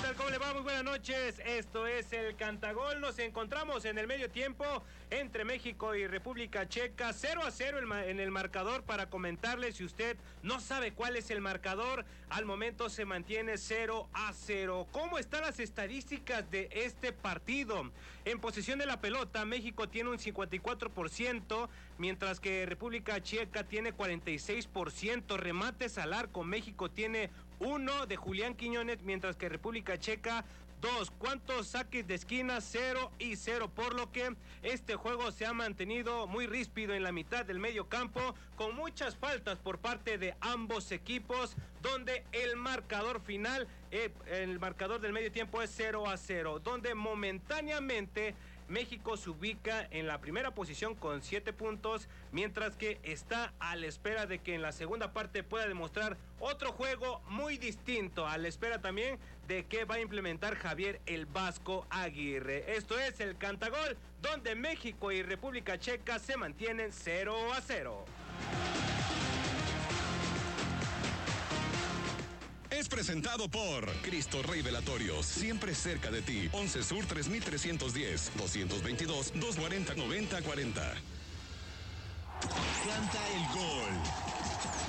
tal? ¿Cómo le va? Muy buenas noches. Esto es el Cantagol. Nos encontramos en el medio tiempo entre México y República Checa. 0-0 en el marcador. Para comentarle, si usted no sabe cuál es el marcador, al momento se mantiene 0-0. ¿Cómo están las estadísticas de este partido? En posesión de la pelota, México tiene un 54%, mientras que República Checa tiene 46%. Remates al arco, México tiene 1 de Julián Quiñones, mientras que República Checa 2. ¿Cuántos saques de esquina? 0-0, por lo que este juego se ha mantenido muy ríspido en la mitad del medio campo, con muchas faltas por parte de ambos equipos, donde el marcador final, el marcador del medio tiempo es 0-0, donde momentáneamente México se ubica en la primera posición con 7 puntos, mientras que está a la espera de que en la segunda parte pueda demostrar otro juego muy distinto, a la espera también de que va a implementar Javier el Vasco Aguirre. Esto es el Cantagol, donde México y República Checa se mantienen 0-0. Es presentado por Cristo Rey Velatorios, siempre cerca de ti. 11 Sur 3310, 222-240-9040. Canta el gol.